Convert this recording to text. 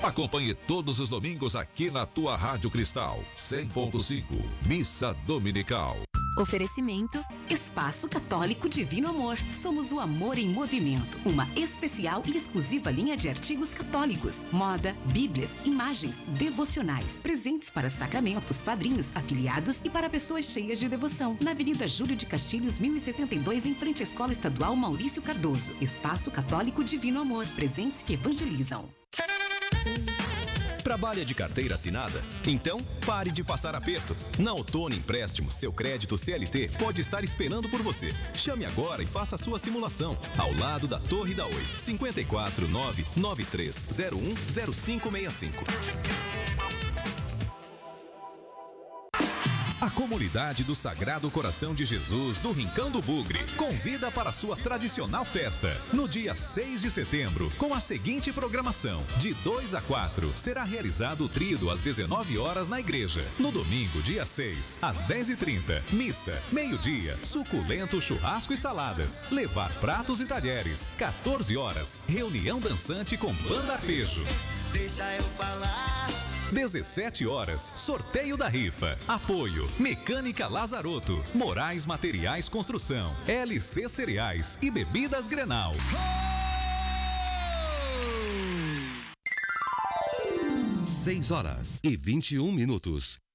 Acompanhe todos os domingos aqui na tua Rádio Cristal 100.5, Missa Dominical. Oferecimento Espaço Católico Divino Amor. Somos o amor em movimento. Uma especial e exclusiva linha de artigos católicos, moda, bíblias, imagens, devocionais, presentes para sacramentos, padrinhos, afiliados e para pessoas cheias de devoção. Na Avenida Júlio de Castilhos, 1072, em frente à Escola Estadual Maurício Cardoso. Espaço Católico Divino Amor. Presentes que evangelizam. Trabalha de carteira assinada? Então, pare de passar aperto. Na Outono Empréstimos, seu crédito CLT pode estar esperando por você. Chame agora e faça a sua simulação. Ao lado da Torre da Oi, 54993010565. A comunidade do Sagrado Coração de Jesus do Rincão do Bugre convida para a sua tradicional festa. No dia 6 de setembro, com a seguinte programação. De 2 a 4, será realizado o tríduo às 19 horas na igreja. No domingo, dia 6, às 10h30, missa. Meio-dia, suculento churrasco e saladas. Levar pratos e talheres. 14 horas, reunião dançante com banda arpejo. Deixa eu falar. 17 horas, sorteio da rifa. Apoio Mecânica Lazarotto, Moraes Materiais Construção, LC Cereais e Bebidas Grenal. 6 horas e 21 minutos.